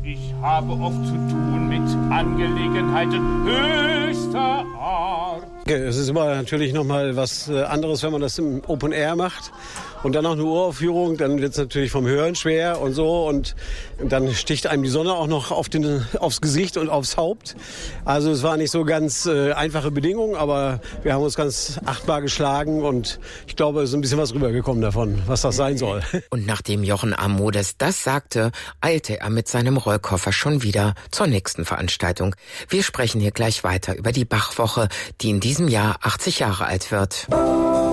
Ich habe oft zu tun mit Angelegenheiten höchster Art. Es ist immer natürlich nochmal was anderes, wenn man das im Open Air macht. Und dann noch eine Uraufführung, dann wird es natürlich vom Hören schwer und so. Und dann sticht einem die Sonne auch noch aufs Gesicht und aufs Haupt. Also es war nicht so ganz einfache Bedingungen, aber wir haben uns ganz achtbar geschlagen. Und ich glaube, es ist ein bisschen was rübergekommen davon, was das sein soll. Und nachdem Jochen A. Modest das sagte, eilte er mit seinem Rollkoffer schon wieder zur nächsten Veranstaltung. Wir sprechen hier gleich weiter über die Bachwoche, die in diesem Jahr 80 Jahre alt wird.